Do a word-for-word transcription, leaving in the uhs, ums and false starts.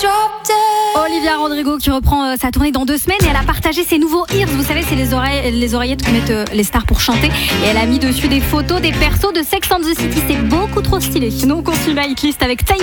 Olivia Rodrigo qui reprend euh, sa tournée dans deux semaines et elle a partagé ses nouveaux ears. Vous savez, c'est les, oreilles, les oreillettes que mettent euh, les stars pour chanter. Et elle a mis dessus des photos des persos de Sex and the City. C'est beaucoup trop stylé. Donc on suit ma hitlist avec Time.